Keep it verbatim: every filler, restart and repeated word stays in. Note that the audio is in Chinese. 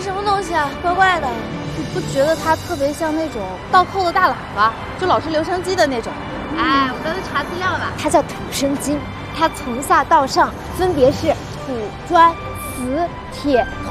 是什么东西啊？怪怪的。 你不觉得它特别像那种倒扣的大喇叭，就老式留声机的那种？ 哎，我刚才查资料了， 它叫土生金，它从下到上分别是土、砖、瓷、铁。